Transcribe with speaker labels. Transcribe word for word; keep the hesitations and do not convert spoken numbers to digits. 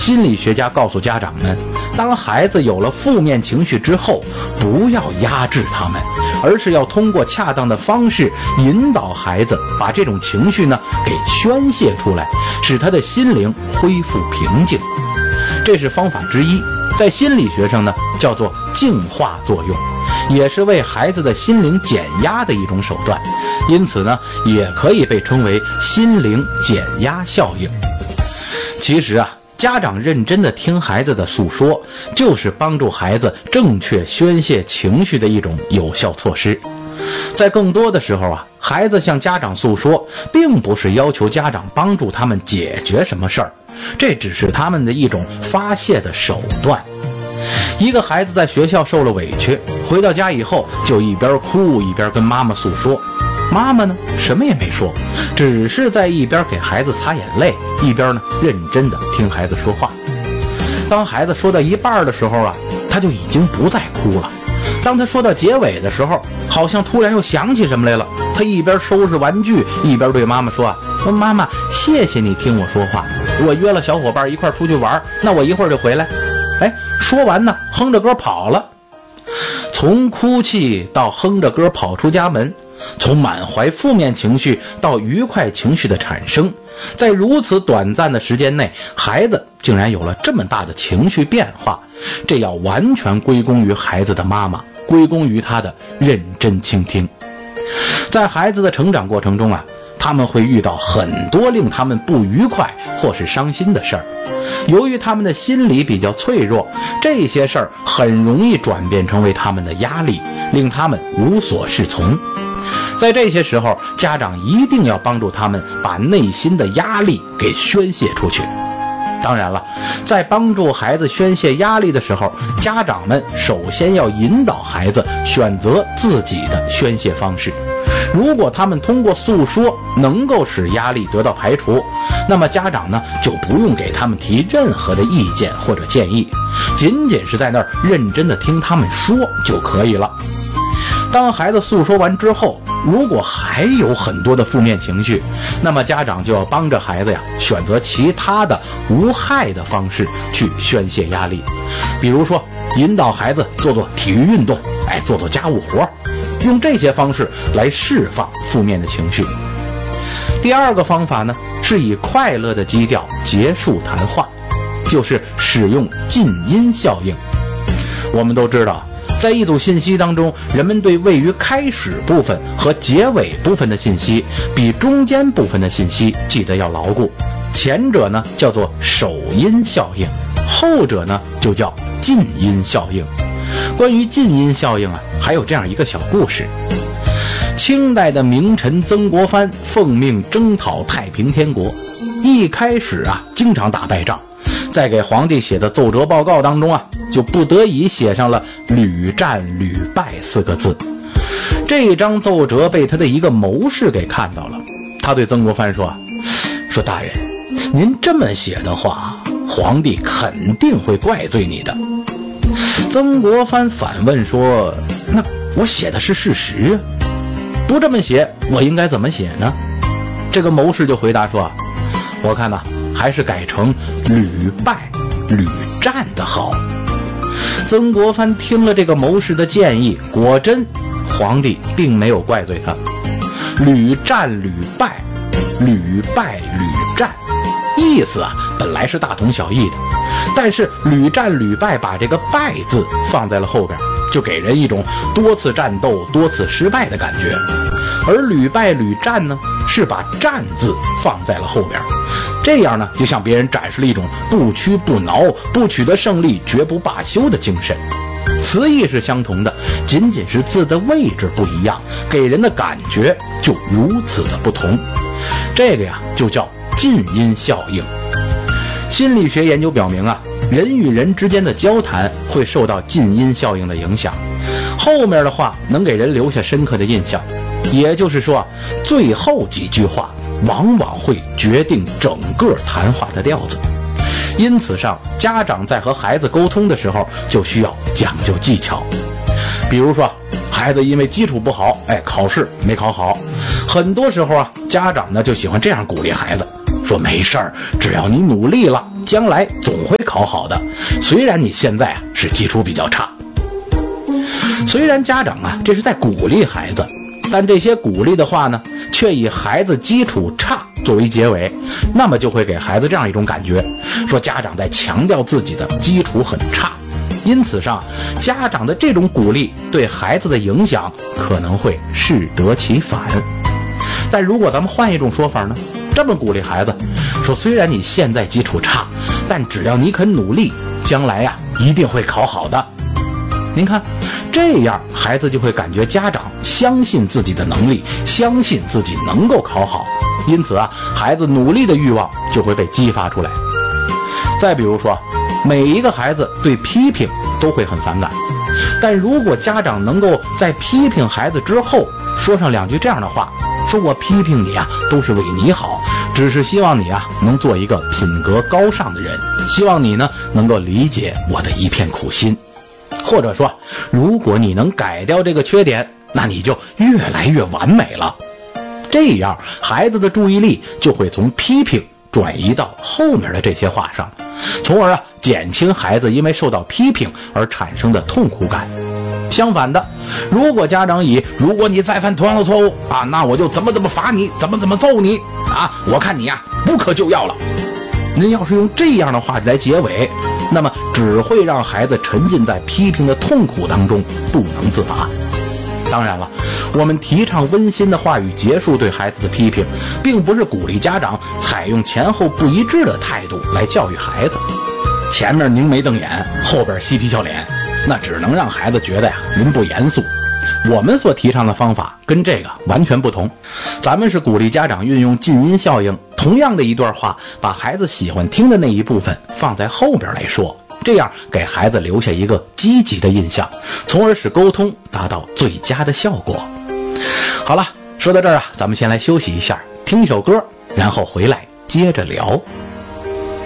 Speaker 1: 心理学家告诉家长们，当孩子有了负面情绪之后，不要压制他们，而是要通过恰当的方式引导孩子把这种情绪呢给宣泄出来，使他的心灵恢复平静。这是方法之一，在心理学上呢叫做净化作用，也是为孩子的心灵减压的一种手段，因此呢也可以被称为心灵减压效应。其实啊，家长认真的听孩子的诉说，就是帮助孩子正确宣泄情绪的一种有效措施。在更多的时候啊，孩子向家长诉说，并不是要求家长帮助他们解决什么事儿，这只是他们的一种发泄的手段。一个孩子在学校受了委屈，回到家以后就一边哭一边跟妈妈诉说，妈妈呢什么也没说，只是在一边给孩子擦眼泪，一边呢认真的听孩子说话。当孩子说到一半的时候啊，他就已经不再哭了。当他说到结尾的时候，好像突然又想起什么来了，他一边收拾玩具，一边对妈妈说啊，说妈妈，谢谢你听我说话，我约了小伙伴一块出去玩，那我一会儿就回来。哎，说完呢，哼着歌跑了。从哭泣到哼着歌跑出家门，从满怀负面情绪到愉快情绪的产生，在如此短暂的时间内，孩子竟然有了这么大的情绪变化，这要完全归功于孩子的妈妈，归功于他的认真倾听。在孩子的成长过程中啊，他们会遇到很多令他们不愉快或是伤心的事儿，由于他们的心理比较脆弱，这些事儿很容易转变成为他们的压力，令他们无所适从。在这些时候，家长一定要帮助他们把内心的压力给宣泄出去。当然了，在帮助孩子宣泄压力的时候，家长们首先要引导孩子选择自己的宣泄方式。如果他们通过诉说能够使压力得到排除，那么家长呢就不用给他们提任何的意见或者建议，仅仅是在那儿认真的听他们说就可以了。当孩子诉说完之后，如果还有很多的负面情绪，那么家长就要帮着孩子呀选择其他的无害的方式去宣泄压力。比如说引导孩子做做体育运动，哎，做做家务活，用这些方式来释放负面的情绪。第二个方法呢，是以快乐的基调结束谈话，就是使用近音效应。我们都知道，在一组信息当中，人们对位于开始部分和结尾部分的信息比中间部分的信息记得要牢固。前者呢叫做首音效应，后者呢就叫近音效应。关于近音效应啊，还有这样一个小故事。清代的名臣曾国藩奉命征讨太平天国，一开始啊经常打败仗，在给皇帝写的奏折报告当中啊，就不得已写上了屡战屡败四个字。这张奏折被他的一个谋士给看到了，他对曾国藩说说大人，您这么写的话，皇帝肯定会怪罪你的。曾国藩反问说，那我写的是事实啊，不这么写我应该怎么写呢？这个谋士就回答说，我看呢还是改成屡败屡战的好。曾国藩听了这个谋士的建议，果真皇帝并没有怪罪他。屡战屡败，屡败屡战，意思啊本来是大同小异的，但是屡战屡败把这个败字放在了后边，就给人一种多次战斗多次失败的感觉。而屡败屡战呢，是把战字放在了后边，这样呢就向别人展示了一种不屈不挠，不取得胜利绝不罢休的精神。词义是相同的，仅仅是字的位置不一样，给人的感觉就如此的不同。这个呀就叫近音效应。心理学研究表明啊，人与人之间的交谈会受到近音效应的影响，后面的话能给人留下深刻的印象。也就是说啊，最后几句话往往会决定整个谈话的调子。因此上，家长在和孩子沟通的时候就需要讲究技巧。比如说孩子因为基础不好，哎，考试没考好，很多时候啊，家长呢就喜欢这样鼓励孩子， 说没事儿，只要你努力了，将来总会考好的，虽然你现在啊是基础比较差。虽然家长啊这是在鼓励孩子，但这些鼓励的话呢，却以孩子基础差作为结尾，那么就会给孩子这样一种感觉，说家长在强调自己的基础很差。因此上，家长的这种鼓励对孩子的影响可能会适得其反。但如果咱们换一种说法呢，这么鼓励孩子，说虽然你现在基础差，但只要你肯努力，将来呀、啊、一定会考好的。您看，这样孩子就会感觉家长相信自己的能力，相信自己能够考好，因此啊，孩子努力的欲望就会被激发出来。再比如说，每一个孩子对批评都会很反感，但如果家长能够在批评孩子之后说上两句这样的话，说我批评你啊都是为你好，只是希望你啊能做一个品格高尚的人，希望你呢能够理解我的一片苦心，或者说如果你能改掉这个缺点，那你就越来越完美了。这样孩子的注意力就会从批评转移到后面的这些话上，从而啊减轻孩子因为受到批评而产生的痛苦感。相反的，如果家长以如果你再犯同样的错误啊，那我就怎么怎么罚你，怎么怎么揍你啊，我看你呀、啊、不可救药了，您要是用这样的话来结尾，那么只会让孩子沉浸在批评的痛苦当中不能自拔。当然了，我们提倡温馨的话语结束对孩子的批评，并不是鼓励家长采用前后不一致的态度来教育孩子，前面拧眉瞪眼，后边嬉皮笑脸，那只能让孩子觉得呀您不严肃。我们所提倡的方法跟这个完全不同，咱们是鼓励家长运用近音效应，同样的一段话，把孩子喜欢听的那一部分放在后边来说，这样给孩子留下一个积极的印象，从而使沟通达到最佳的效果。好了，说到这儿啊，咱们先来休息一下，听一首歌，然后回来接着聊。